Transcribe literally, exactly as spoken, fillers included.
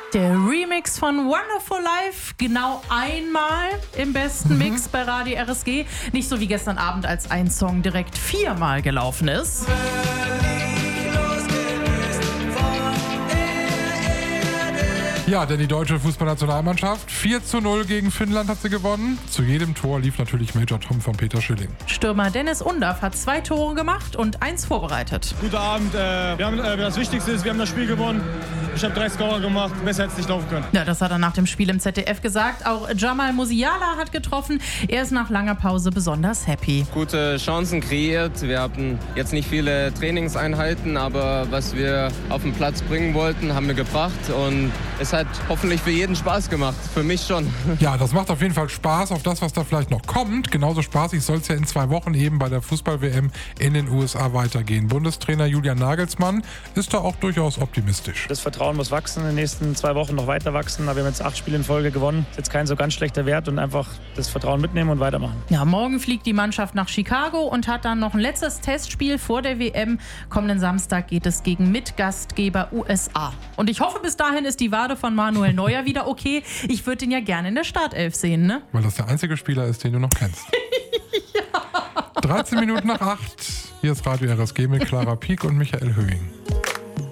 Der Remix von Wonderful Life genau einmal im besten Mhm. Mix bei Radio R S G. Nicht so wie gestern Abend, als ein Song direkt viermal gelaufen ist. Ja, denn die deutsche Fußballnationalmannschaft vier zu null gegen Finnland hat sie gewonnen. Zu jedem Tor lief natürlich Major Tom von Peter Schilling. Stürmer Dennis Undaff hat zwei Tore gemacht und eins vorbereitet. Guten Abend. Äh, wir haben, äh, das Wichtigste ist, wir haben das Spiel gewonnen. Ich habe drei Scorer gemacht. Besser hätte es nicht laufen können. Ja, das hat er nach dem Spiel im Z D F gesagt. Auch Jamal Musiala hat getroffen. Er ist nach langer Pause besonders happy. Gute Chancen kreiert. Wir hatten jetzt nicht viele Trainingseinheiten, aber was wir auf den Platz bringen wollten, haben wir gebracht. Und es hat hoffentlich für jeden Spaß gemacht. Für mich schon. Ja, das macht auf jeden Fall Spaß auf das, was da vielleicht noch kommt. Genauso spaßig soll es ja in zwei Wochen eben bei der Fußball-W M in den U S A weitergehen. Bundestrainer Julian Nagelsmann ist da auch durchaus optimistisch. Das Vertrauen muss wachsen, in den nächsten zwei Wochen noch weiter wachsen. Aber wir haben jetzt acht Spiele in Folge gewonnen. Das ist jetzt kein so ganz schlechter Wert und einfach das Vertrauen mitnehmen und weitermachen. Ja, morgen fliegt die Mannschaft nach Chicago und hat dann noch ein letztes Testspiel vor der W M. Kommenden Samstag geht es gegen Mitgastgeber U S A. Und ich hoffe, bis dahin ist die Wade von Manuel Neuer wieder okay. Ich würde ihn ja gerne in der Startelf sehen, ne? Weil das der einzige Spieler ist, den du noch kennst. Ja. dreizehn Minuten nach acht. Hier ist Radio R S G mit Clara Pieck und Michael Höhing.